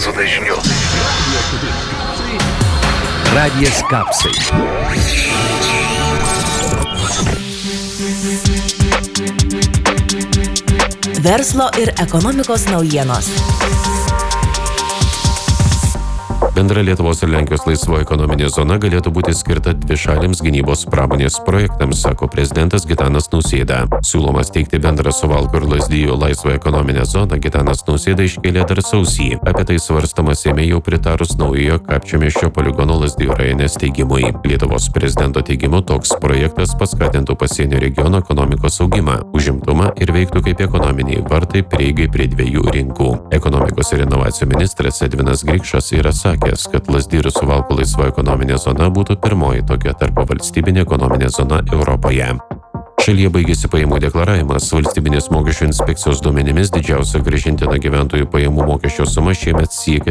su dažniu. Radijas Kapsai. Verslo ir ekonomikos naujienos. Bendra Lietuvos ir Lenkijos laisvo ekonominė zona galėtų būti skirta dvišaliams gynybos pramonės projektams, sako prezidentas Gitanas Nausėda. Siūlomas teikti bendrą Suvalkų ir Lazdijų laisvą ekonominę zoną Gitanas Nausėda iškėlė dar sausį. Apie tai svarstama Seime jau pritarus naujojo Kapčiamiesčio poligono Lazdijų rajone steigimui. Lietuvos prezidento teigimu toks projektas paskatintų pasienio regiono ekonomikos augimą, užimtumą ir veiktų kaip ekonominiai vartai prieigai prie dviejų rinkų. Ekonomikos ir inovacijų ministras Edvinas Grikšas yra sakęs, kad Lazdijų ir Suvalkų laisva ekonominė zona būtų pirmoji tokia tarpvalstybinė ekonominė zona Europoje. Šalyje baigėsi pajamų deklaravimas. Valstybinės mokesčių inspekcijos duomenimis didžiausia grąžintina gyventojų pajamų mokesčio suma šiemet siekia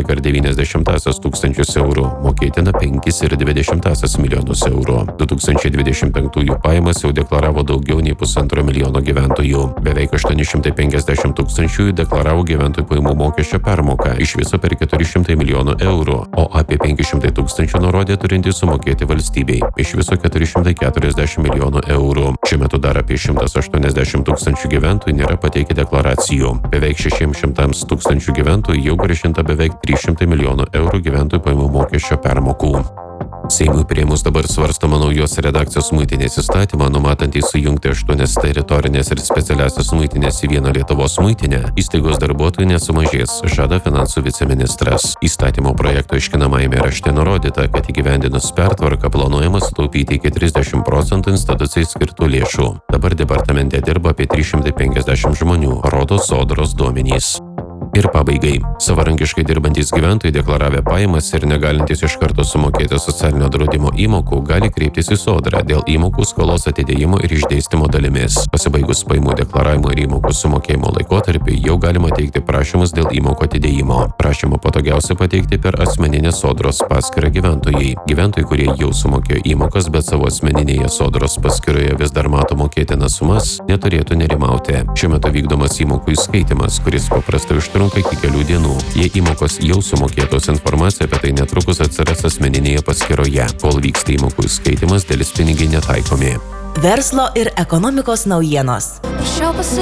19,9 tūkstančius eurų, mokėtina 5,2 milijonus eurų. 2025 pajamas jau deklaravo daugiau nei 1,5 milijono gyventojų. Beveik 850 tūkstančių deklaravo gyventojų pajamų mokesčio permoką, iš viso per 400 milijonų eurų, o apie 500 tūkstančių nurodė turintys sumokėti valstybei, iš viso 440 milijonų eurų. Šiuo metu dar apie 180 tūkstančių gyventojų nėra pateikę deklaracijų. Beveik 600 tūkstančių gyventojų jau grąžinta beveik 300 milijonų eurų gyventojų pajamų mokesčio permokų. Seimui priėmus dabar svarstama naujos redakcijos muitinės įstatymą, numatantį sujungti 8 teritorinės ir specialiasias muitinės į vieną Lietuvos muitinę, įstaigos darbuotojų nesumažės, žada finansų viceministras. Įstatymo projekto aiškinamajame rašte nurodyta, kad įgyvendinus pertvarką planuojama sutaupyti iki 30% institucijai skirtų lėšų. Dabar departamente dirba apie 350 žmonių, rodo Sodros duomenys. Ir pabaigai. Savarankiškai dirbantys gyventojai deklaravę pajamas ir negalintys iš karto sumokėti socialinio draudimo įmokų gali kreiptis į Sodrą dėl įmokų skolos atidėjimo ir išdėstymo dalimis. Pasibaigus pajamų deklaravimo ir įmokų sumokėjimo laikotarpį jau galima teikti prašymus dėl įmokų atidėjimo. Prašymą patogiausia pateikti per asmeninę Sodros paskyrą gyventojai. Gyventojai, kurie jau sumokėjo įmokas, bet savo asmeninėje Sodros paskyroje vis dar mato mokėtinas sumas, neturėtų nerimauti. Šiuo metu vykdomas įmokų įskaitimas, kuris paprastai užtrunka iki kelių dienų. Jei įmokos jau sumokėtos, informacija apie tai netrukus atsiras asmeninėje paskyroje. Kol vyksta įmokų įskaitimas, delspinigiai netaikomi. Verslo ir ekonomikos naujienos.